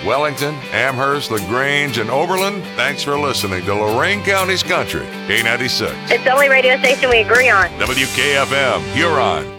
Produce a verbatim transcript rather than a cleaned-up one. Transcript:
Wellington, Amherst, LaGrange, and Oberlin, thanks for listening to Lorain County's Country, K ninety-six. It's the only radio station we agree on. W K F M, Huron.